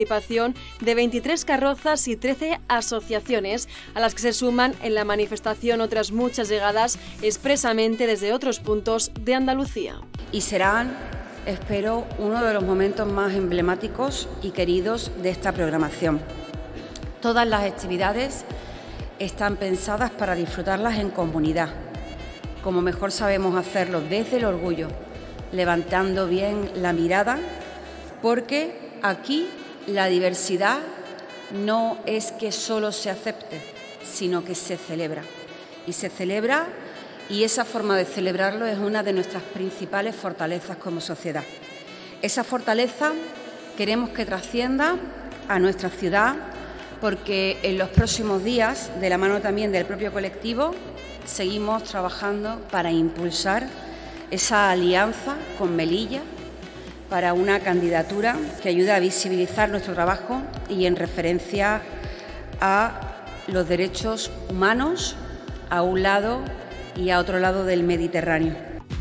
participación de 23 carrozas y 13 asociaciones, a las que se suman en la manifestación otras muchas llegadas expresamente desde otros puntos de Andalucía. Y serán, espero, uno de los momentos más emblemáticos y queridos de esta programación. Todas las actividades están pensadas para disfrutarlas en comunidad, como mejor sabemos hacerlo desde el orgullo, levantando bien la mirada, porque aquí la diversidad no es que solo se acepte, sino que se celebra. Y se celebra, y esa forma de celebrarlo es una de nuestras principales fortalezas como sociedad. Esa fortaleza queremos que trascienda a nuestra ciudad, porque en los próximos días, de la mano también del propio colectivo, seguimos trabajando para impulsar esa alianza con Melilla para una candidatura que ayude a visibilizar nuestro trabajo y en referencia a los derechos humanos a un lado y a otro lado del Mediterráneo.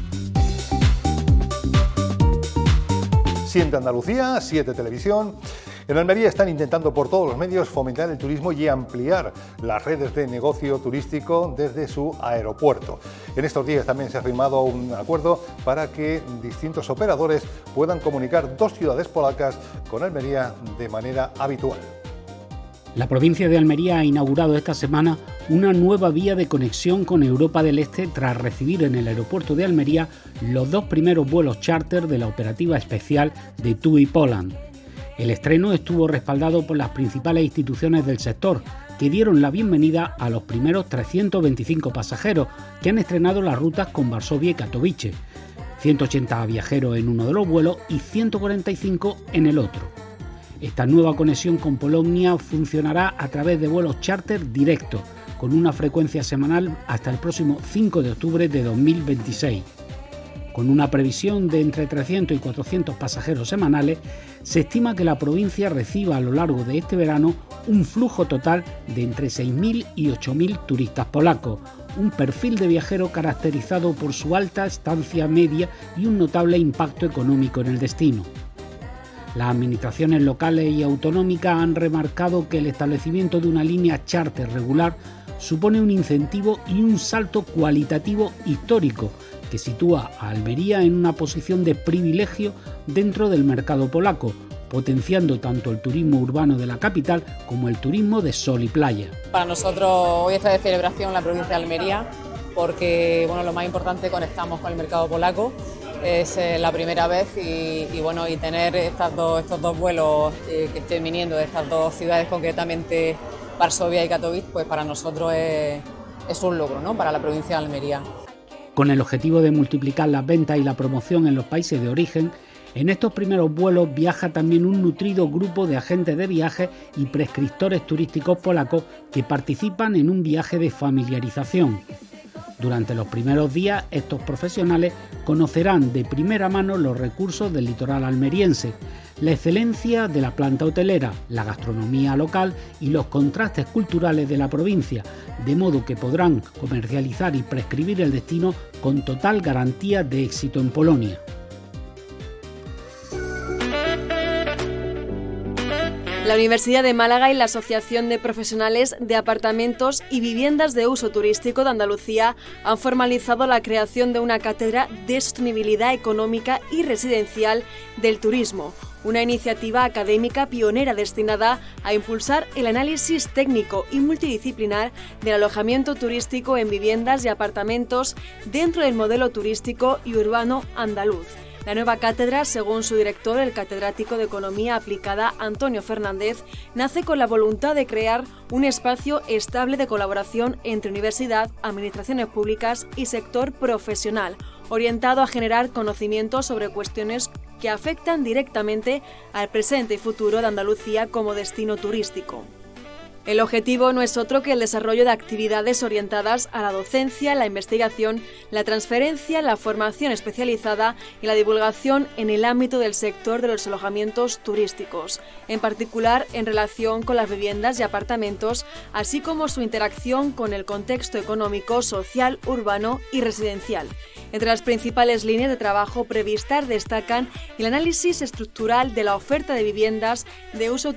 Siente Andalucía, 7 Televisión. En Almería están intentando por todos los medios fomentar el turismo y ampliar las redes de negocio turístico desde su aeropuerto. En estos días también se ha firmado un acuerdo para que distintos operadores puedan comunicar dos ciudades polacas con Almería de manera habitual. La provincia de Almería ha inaugurado esta semana una nueva vía de conexión con Europa del Este tras recibir en el aeropuerto de Almería los 2 primeros vuelos charter de la operativa especial de TUI Poland. El estreno estuvo respaldado por las principales instituciones del sector, que dieron la bienvenida a los primeros 325 pasajeros que han estrenado las rutas con Varsovia y Katowice, 180 viajeros en uno de los vuelos y 145 en el otro. Esta nueva conexión con Polonia funcionará a través de vuelos charter directos, con una frecuencia semanal hasta el próximo 5 de octubre de 2026. Con una previsión de entre 300 y 400 pasajeros semanales, se estima que la provincia reciba a lo largo de este verano un flujo total de entre 6.000 y 8.000 turistas polacos, un perfil de viajero caracterizado por su alta estancia media y un notable impacto económico en el destino. Las administraciones locales y autonómicas han remarcado que el establecimiento de una línea charter regular supone un incentivo y un salto cualitativo histórico que sitúa a Almería en una posición de privilegio dentro del mercado polaco, potenciando tanto el turismo urbano de la capital como el turismo de sol y playa. Para nosotros hoy está de celebración en la provincia de Almería porque lo más importante, conectamos con el mercado polaco. Es la primera vez y tener estos dos vuelos que estén viniendo de estas dos ciudades, concretamente Varsovia y Katowice, pues para nosotros es un logro, ¿no?, para la provincia de Almería. Con el objetivo de multiplicar las ventas y la promoción en los países de origen, en estos primeros vuelos viaja también un nutrido grupo de agentes de viajes y prescriptores turísticos polacos que participan en un viaje de familiarización. Durante los primeros días, estos profesionales conocerán de primera mano los recursos del litoral almeriense, la excelencia de la planta hotelera, la gastronomía local y los contrastes culturales de la provincia, de modo que podrán comercializar y prescribir el destino con total garantía de éxito en Polonia. La Universidad de Málaga y la Asociación de Profesionales de Apartamentos y Viviendas de Uso Turístico de Andalucía han formalizado la creación de una cátedra de sostenibilidad económica y residencial del turismo, una iniciativa académica pionera destinada a impulsar el análisis técnico y multidisciplinar del alojamiento turístico en viviendas y apartamentos dentro del modelo turístico y urbano andaluz. La nueva cátedra, según su director, el catedrático de Economía Aplicada Antonio Fernández, nace con la voluntad de crear un espacio estable de colaboración entre universidad, administraciones públicas y sector profesional, orientado a generar conocimientos sobre cuestiones que afectan directamente al presente y futuro de Andalucía como destino turístico. El objetivo no es otro que el desarrollo de actividades orientadas a la docencia, la investigación, la transferencia, la formación especializada y la divulgación en el ámbito del sector de los alojamientos turísticos, en particular en relación con las viviendas y apartamentos, así como su interacción con el contexto económico, social, urbano y residencial. Entre las principales líneas de trabajo previstas destacan el análisis estructural de la oferta de viviendas de uso